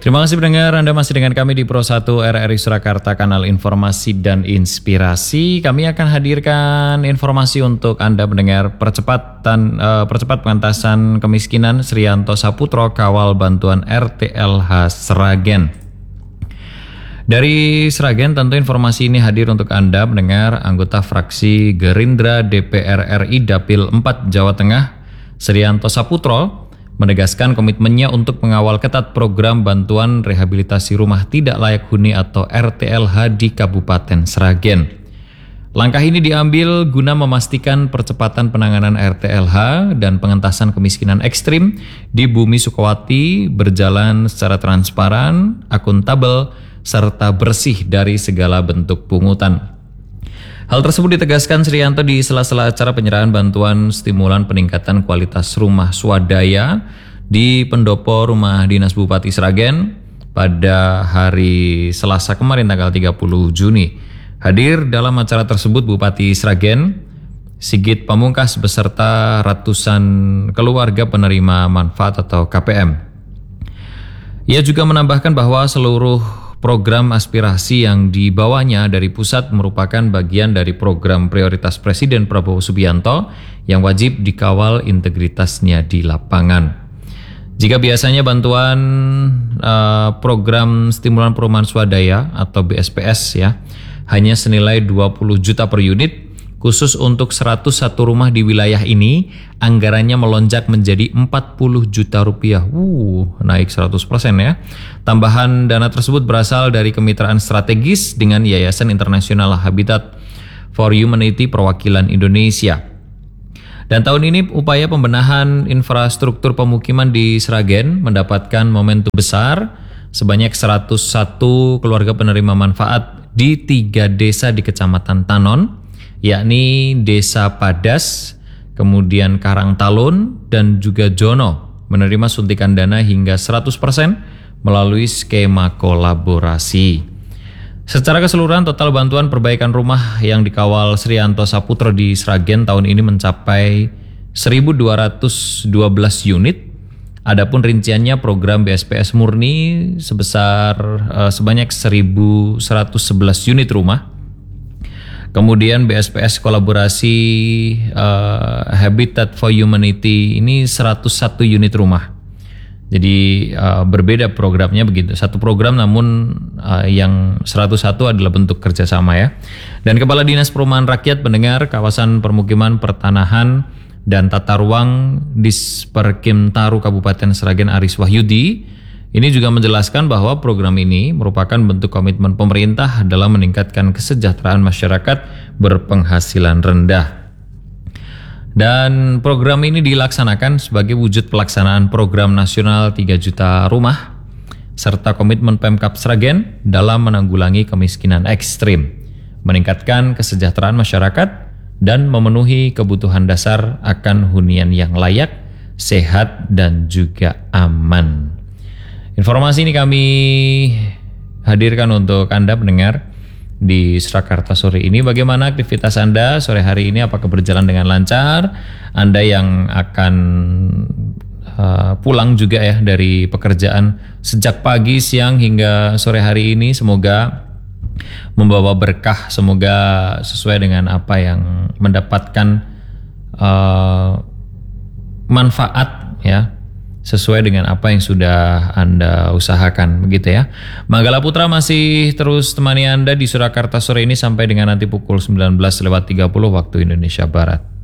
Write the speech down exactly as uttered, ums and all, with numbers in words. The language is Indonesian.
Terima kasih pendengar, Anda masih dengan kami di Pro satu R R I Surakarta, kanal informasi dan inspirasi. Kami akan hadirkan informasi untuk Anda mendengar percepatan uh, percepat pengentasan kemiskinan Srianto Saputro kawal bantuan R T L H Sragen. Dari Sragen tentu informasi ini hadir untuk Anda mendengar anggota fraksi Gerindra D P R R I Dapil empat Jawa Tengah Srianto Saputro menegaskan komitmennya untuk mengawal ketat program bantuan rehabilitasi rumah tidak layak huni atau R T L H di Kabupaten Sragen. Langkah ini diambil guna memastikan percepatan penanganan R T L H dan pengentasan kemiskinan ekstrim di Bumi Sukawati berjalan secara transparan, akuntabel, serta bersih dari segala bentuk pungutan. Hal tersebut ditegaskan Srianto di sela-sela acara penyerahan bantuan stimulan peningkatan kualitas rumah swadaya di pendopo Rumah Dinas Bupati Sragen pada hari Selasa kemarin tanggal tiga puluh Juni. Hadir dalam acara tersebut Bupati Sragen Sigit Pamungkas beserta ratusan keluarga penerima manfaat atau K P M. Ia juga menambahkan bahwa seluruh program aspirasi yang dibawanya dari pusat merupakan bagian dari program prioritas Presiden Prabowo Subianto yang wajib dikawal integritasnya di lapangan. Jika biasanya bantuan uh, program stimulan perumahan swadaya atau B S P S ya hanya senilai dua puluh juta per unit, khusus untuk seratus satu rumah di wilayah ini, anggarannya melonjak menjadi empat puluh juta rupiah. Wuh, naik seratus persen ya. Tambahan dana tersebut berasal dari kemitraan strategis dengan Yayasan Internasional Habitat for Humanity Perwakilan Indonesia. Dan tahun ini upaya pembenahan infrastruktur pemukiman di Sragen mendapatkan momentum besar. Sebanyak seratus satu keluarga penerima manfaat di tiga desa di Kecamatan Tanon, yakni Desa Padas, kemudian Karangtalun, dan juga Jono menerima suntikan dana hingga seratus persen melalui skema kolaborasi. Secara keseluruhan total bantuan perbaikan rumah yang dikawal Srianto Saputro di Sragen tahun ini mencapai seribu dua ratus dua belas unit. Adapun rinciannya program B S P S murni sebesar uh, sebanyak seribu seratus sebelas unit rumah. Kemudian B S P S kolaborasi uh, Habitat for Humanity ini seratus satu unit rumah. Jadi uh, berbeda programnya begitu. Satu program namun uh, yang seratus satu adalah bentuk kerjasama ya. Dan Kepala Dinas Perumahan Rakyat pendengar kawasan permukiman pertanahan dan tata ruang Disperkim Taru Kabupaten Sragen Aris Wahyudi ini juga menjelaskan bahwa program ini merupakan bentuk komitmen pemerintah dalam meningkatkan kesejahteraan masyarakat berpenghasilan rendah. Dan program ini dilaksanakan sebagai wujud pelaksanaan program nasional tiga juta rumah serta komitmen Pemkab Sragen dalam menanggulangi kemiskinan ekstrim, meningkatkan kesejahteraan masyarakat, dan memenuhi kebutuhan dasar akan hunian yang layak, sehat, dan juga aman. Informasi ini kami hadirkan untuk Anda mendengar di Surakarta sore ini. Bagaimana aktivitas Anda sore hari ini? Apakah berjalan dengan lancar? Anda yang akan uh, pulang juga ya dari pekerjaan sejak pagi, siang hingga sore hari ini, semoga membawa berkah, semoga sesuai dengan apa yang mendapatkan uh, manfaat ya, sesuai dengan apa yang sudah Anda usahakan begitu ya. Manggala Putra masih terus temani Anda di Surakarta sore ini sampai dengan nanti pukul sembilan belas lewat tiga puluh waktu Indonesia Barat.